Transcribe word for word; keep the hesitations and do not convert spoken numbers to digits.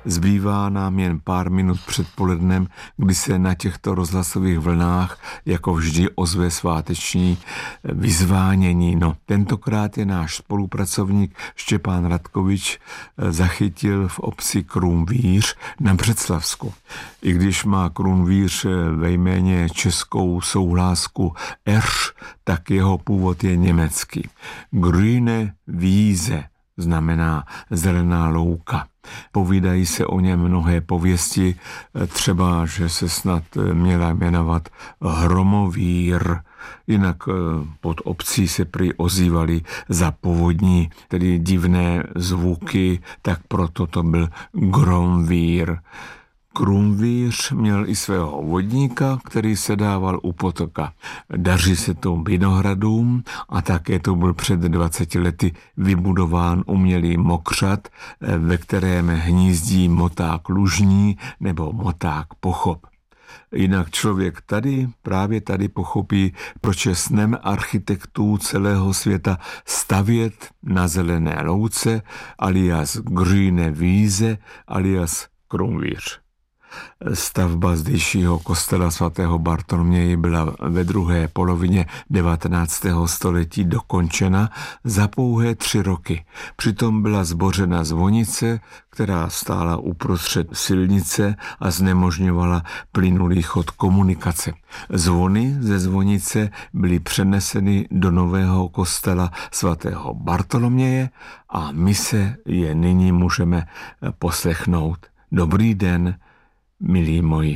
Zbývá nám jen pár minut před polednem, kdy se na těchto rozhlasových vlnách jako vždy ozve sváteční vyzvánění. No, tentokrát je náš spolupracovník Štěpán Radkovič zachytil v obci Krumvíř na Břeclavsku. I když má Krumvíř ve jméně českou souhlásku Erš, tak jeho původ je německý. Grüne Wiese znamená zelená louka. Povídají se o něm mnohé pověsti, třeba, že se snad měla jmenovat Hromovír. Jinak pod obcí se prý ozývaly za povodní, tedy divné zvuky, tak proto to byl Gromvír. Krumvíř měl i svého vodníka, který se dával u potoka. Daří se to vinohradům a také to byl před dvaceti lety vybudován umělý mokřad, ve kterém hnízdí moták lužní nebo moták pochop. Jinak člověk tady, právě tady pochopí, proč je snem architektů celého světa stavět na zelené louce, alias Grüne Wiese, alias Krumvíř. Stavba zdejšího kostela svatého Bartoloměje byla ve druhé polovině devatenáctého století dokončena za pouhé tři roky. Přitom byla zbořena zvonice, která stála uprostřed silnice a znemožňovala plynulý chod komunikace. Zvony ze zvonice byly přeneseny do nového kostela svatého Bartoloměje a my se je nyní můžeme poslechnout. Dobrý den, milí moji